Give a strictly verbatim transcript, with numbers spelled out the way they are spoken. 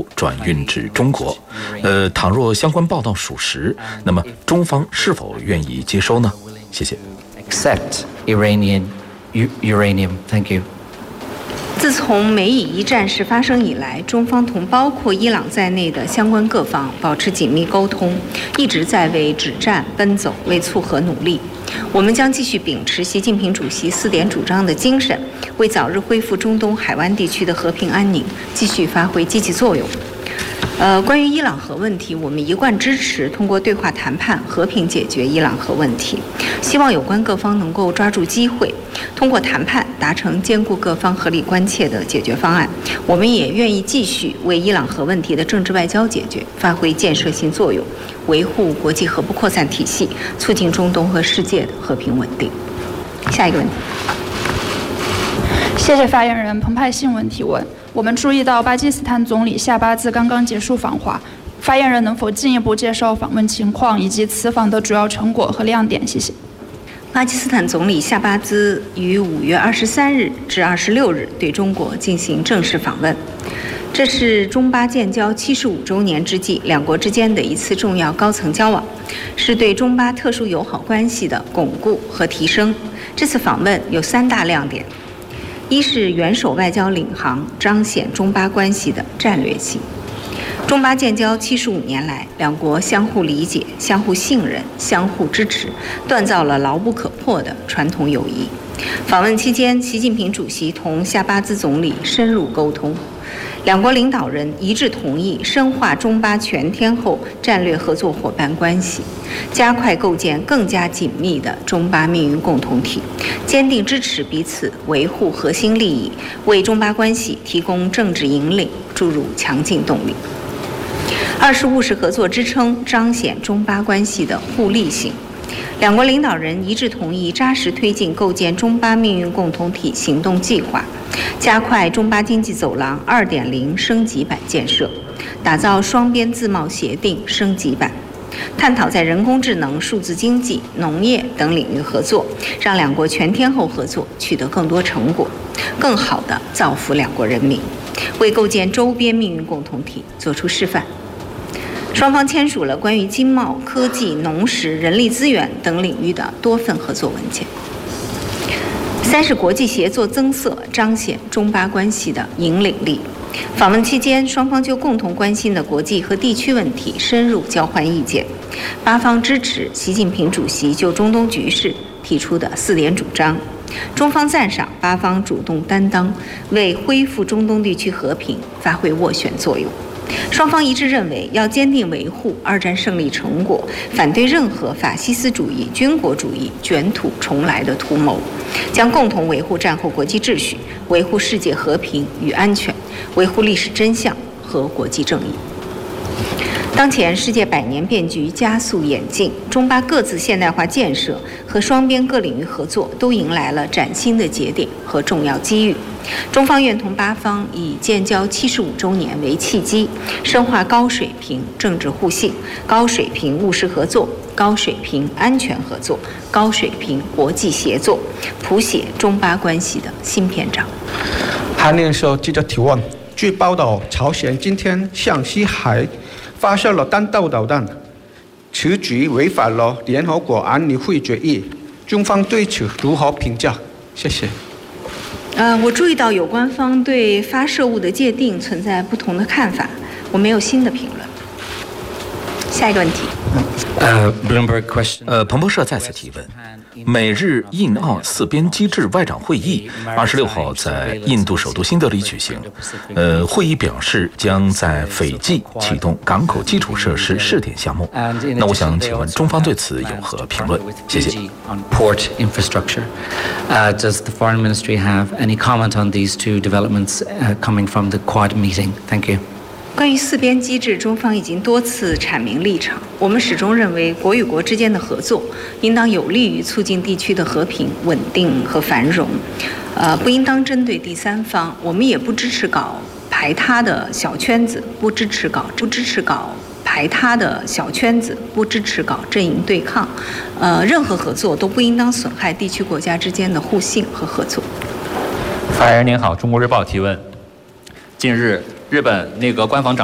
物转运至中国。呃，倘若相关报道属实，那么中方是否愿意接收呢？谢谢。 Accept Iranian uranium. Thank you. 自从美以一战事发生以来，中方同包括伊朗在内的相关各方保持紧密沟通，一直在为止战奔走、为促和努力。我们将继续秉持习近平主席四点主张的精神，为早日恢复中东海湾地区的和平安宁继续发挥积极作用。呃，关于伊朗核问题，我们一贯支持通过对话谈判和平解决伊朗核问题，希望有关各方能够抓住机会，通过谈判达成兼顾各方合理关切的解决方案。我们也愿意继续为伊朗核问题的政治外交解决发挥建设性作用，维护国际核不扩散体系，促进中东和世界的和平稳定。下一个问题。 谢谢发言人。澎湃新闻提问：我们注意到巴基斯坦总理夏巴兹刚刚结束访华，发言人能否进一步介绍访问情况以及此访的主要成果和亮点？谢谢。 巴基斯坦总理夏巴兹于五月二十三日至二十六日对中国进行正式访问，这是中巴建交七十五周年之际两国之间的一次重要高层交往，是对中巴特殊友好关系的巩固和提升。这次访问有三大亮点：一是元首外交领航，彰显中巴关系的战略性。中巴建交七十五年来，两国相互理解、相互信任、相互支持，锻造了牢不可破的传统友谊。访问期间，习近平主席同夏巴兹总理深入沟通，两国领导人一致同意深化中巴全天候战略合作伙伴关系，加快构建更加紧密的中巴命运共同体，坚定支持彼此维护核心利益，为中巴关系提供政治引领，注入强劲动力。二是务实合作支撑，彰显中巴关系的互利性。两国领导人一致同意扎实推进构建中巴命运共同体行动计划，加快中巴经济走廊 二点零 升级版建设，打造双边自贸协定升级版，探讨在人工智能、数字经济、农业等领域合作，让两国全天候合作取得更多成果，更好地造福两国人民，为构建周边命运共同体作出示范。双方签署了关于经贸、科技、农食、人力资源等领域的多份合作文件。三是国际协作增色，彰显中巴关系的引领力。访问期间，双方就共同关心的国际和地区问题深入交换意见。巴方支持习近平主席就中东局势提出的四点主张，中方赞赏巴方主动担当，为恢复中东地区和平发挥斡旋作用。双方一致认为，要坚定维护二战胜利成果，反对任何法西斯主义、军国主义卷土重来的图谋，将共同维护战后国际秩序，维护世界和平与安全，维护历史真相和国际正义。当前世界百年变局加速演进，中巴各自现代化建设和双边各领域合作都迎来了崭新的节点和重要机遇。中方愿同巴方以建交七十五周年为契机，深化高水平政治互信、高水平务实合作、高水平安全合作、高水平国际协作，谱写中巴关系的新篇章。 韩联社记者提问：据报道，朝鲜今天向西海发射了弹道导弹，此举违反了联合国安理会决议，中方对此如何评价？谢谢。 呃，我注意到有关方对发射物的界定存在不同的看法，我没有新的评论。下一个问题。 呃 ，Bloomberg question。 呃，彭博社再次提问：美日印澳四边机制外长会议二十六号在印度首都新德里举行。呃，会议表示将在斐济启动港口基础设施试点项目。那我想请问中方对此有何评论？谢谢。 Port infrastructure. Uh, does the foreign ministry have any comment on these two developments uh, coming from the Quad meeting? Thank you. 关于四边机制，中方已经多次阐明立场。我们始终认为，国与国之间的合作应当有利于促进地区的和平、稳定和繁荣，呃，不应当针对第三方。我们也不支持搞排他的小圈子，不支持搞不支持搞排他的小圈子，不支持搞阵营对抗。呃，任何合作都不应当损害地区国家之间的互信和合作。 发言人您好，中国日报提问：近日，日本内阁官房长